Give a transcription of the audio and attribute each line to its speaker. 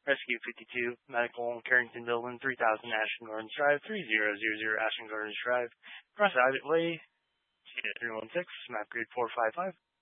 Speaker 1: Rescue 52, Medical, Carrington Building, 3000 Ashton Gardens Drive, 3000 Ashton Gardens Drive, Cross Islet Way, 316, map grid 455.